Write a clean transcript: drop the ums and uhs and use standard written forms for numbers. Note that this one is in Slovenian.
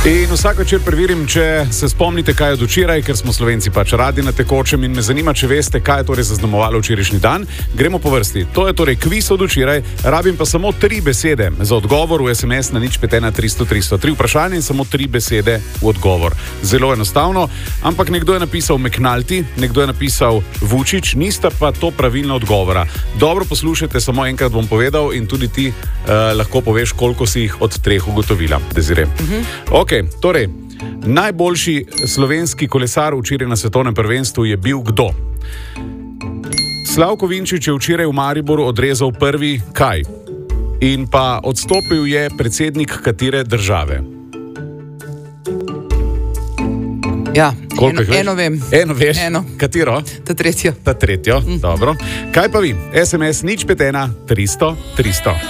In vsak večer preverim, če se spomnite, kaj je od včeraj, ker smo Slovenci pač radi na tekočem in me zanima, če veste, kaj je torej zaznamovalo včerajšnji dan. Gremo po vrsti. To je torej kviz od včeraj, rabim pa samo 3 besede za odgovor v SMS na 051 300 300. 3 vprašanja in samo 3 besede v odgovor. Zelo enostavno, ampak nekdo je napisal McNulty, nekdo je napisal Vučić, nista pa to pravilna odgovora. Dobro poslušajte, samo enkrat bom povedal in tudi ti lahko poveš, koliko si jih od 3 ugotovila. Desiree. Torej, najboljši slovenski kolesar včeraj na svetovnem prvenstvu je bil kdo? Slavko Vinčić je včeraj v Mariboru odrezal prvi kaj? In pa odstopil je predsednik katere države? Ja, eno vem. Eno veš? Eno. Katero? Ta tretjo. Ta tretjo, dobro. Kaj pa vi? SMS 051 300 300.